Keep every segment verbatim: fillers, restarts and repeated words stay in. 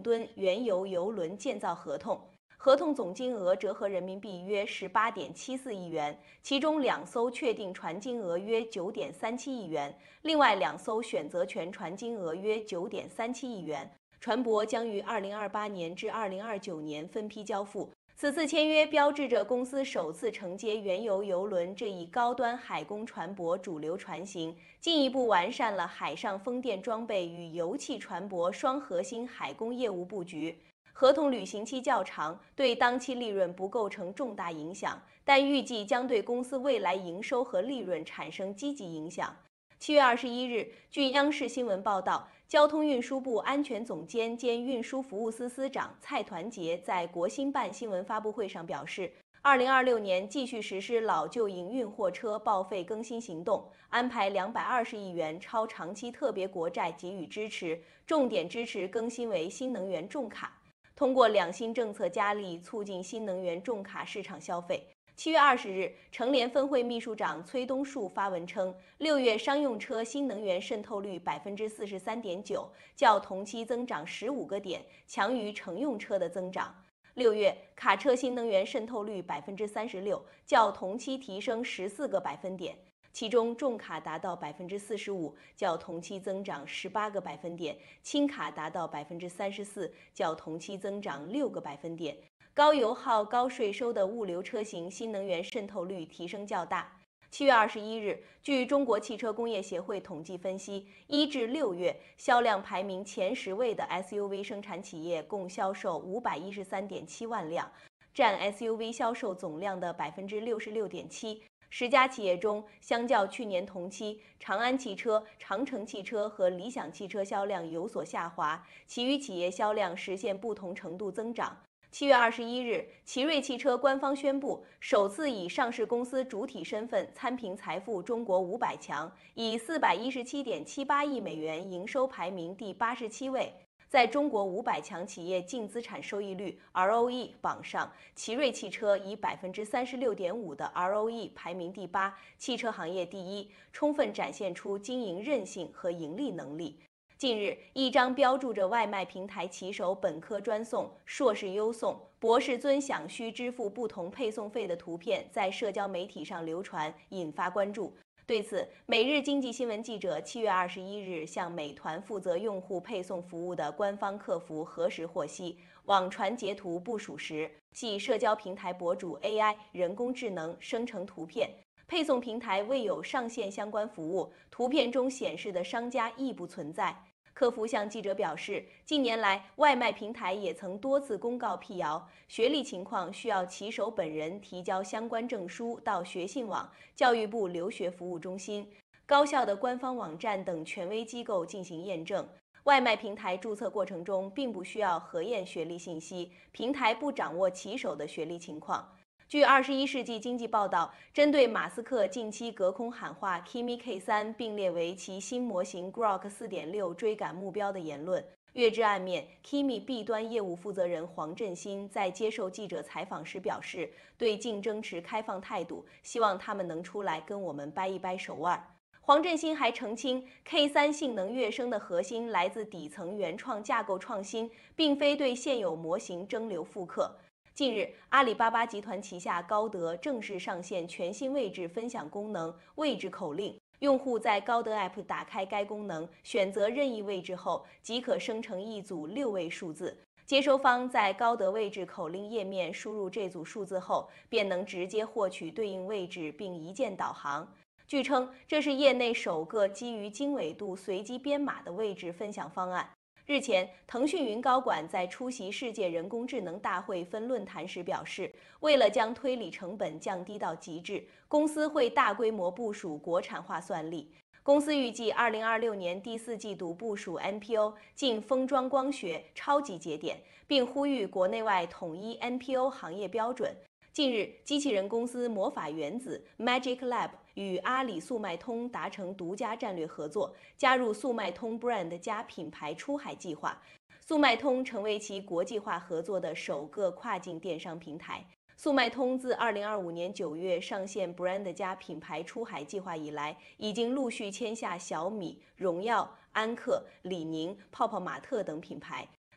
用吨原油油轮建造合同，合同总金额折合人民币约十八点七四亿元，其中两艘确定船金额约九点三七亿元，另外两艘选择权船金额约九点三七亿元。船舶将于二零二八年至二零二九年分批交付。此次签约标志着公司首次承接原油油轮这一高端海工船舶主流船型，进一步完善了海上风电装备与油气船舶双核心海工业务布局。合同履行期较长，对当期利润不构成重大影响，但预计将对公司未来营收和利润产生积极影响。七月二十一日，据央视新闻报道，交通运输部安全总监兼运输服务司司长蔡团结在国新办新闻发布会上表示，二零二六年继续实施老旧营运货车报废更新行动，安排两百二十亿元超长期特别国债给予支持，重点支持更新为新能源重卡。通过两新政策加力促进新能源重卡市场消费。七月二十日，成联分会秘书长崔东树发文称，六月商用车新能源渗透率百分之四十三点九，较同期增长十五个点，强于乘用车的增长。六月卡车新能源渗透率百分之三十六，较同期提升十四个百分点。其中重卡达到百分之四十五，较同期增长十八个百分点；轻卡达到百分之三十四，较同期增长六个百分点。高油耗、高税收的物流车型新能源渗透率提升较大。七月二十一日，据中国汽车工业协会统计分析，一至六月销量排名前十位的 S U V 生产企业共销售五百一十三点七万辆，占 S U V 销售总量的百分之六十六点七。十家企业中，相较去年同期，长安汽车、长城汽车和理想汽车销量有所下滑，其余企业销量实现不同程度增长。七月二十一日，奇瑞汽车官方宣布，首次以上市公司主体身份参评财富中国五百强，以四百一十七点七八亿美元营收排名第八十七位。在中国五百强企业净资产收益率 R O E 榜上，奇瑞汽车以百分之三十六点五的 R O E 排名第八，汽车行业第一，充分展现出经营韧性和盈利能力。近日，一张标注着外卖平台骑手本科专送、硕士优送、博士尊享需支付不同配送费的图片在社交媒体上流传，引发关注。对此，每日经济新闻记者七月二十一日向美团负责用户配送服务的官方客服核实获悉，网传截图不属实，系社交平台博主 A I 人工智能生成图片。配送平台未有上线相关服务，图片中显示的商家亦不存在。客服向记者表示，近年来外卖平台也曾多次公告辟谣，学历情况需要骑手本人提交相关证书到学信网、教育部留学服务中心、高校的官方网站等权威机构进行验证。外卖平台注册过程中并不需要核验学历信息，平台不掌握骑手的学历情况。据二十一世纪经济报道，针对马斯克近期隔空喊话 Kimi K 三 并列为其新模型 Grok 四点六 追赶目标的言论，略知暗面。Kimi B 端业务负责人黄振新在接受记者采访时表示，对竞争持开放态度，希望他们能出来跟我们掰一掰手腕。黄振新还澄清 ，K 三 性能跃升的核心来自底层原创架构创新，并非对现有模型蒸馏复刻。近日，阿里巴巴集团旗下高德正式上线全新位置分享功能“位置口令”。用户在高德 App 打开该功能，选择任意位置后，即可生成一组六位数字。接收方在高德位置口令页面输入这组数字后，便能直接获取对应位置并一键导航。据称，这是业内首个基于经纬度随机编码的位置分享方案。日前，腾讯云高管在出席世界人工智能大会分论坛时表示，为了将推理成本降低到极致，公司会大规模部署国产化算力。公司预计二零二六年第四季度部署 N P O 进封装光学超级节点，并呼吁国内外统一 N P O 行业标准。近日，机器人公司魔法原子 Magic Lab 与阿里速卖通达成独家战略合作，加入速卖通 Brand 加品牌出海计划。速卖通成为其国际化合作的首个跨境电商平台。速卖通自二零二五年九月上线 Brand 加品牌出海计划以来，已经陆续签下小米、荣耀、安克、李宁、泡泡玛特等品牌。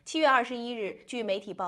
七月二十一日，据媒体报。